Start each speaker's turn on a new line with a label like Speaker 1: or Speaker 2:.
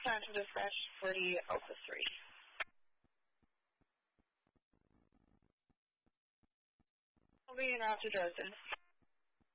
Speaker 1: Time to dispatch 40 Alpha 3. I'll be in out to Dresden.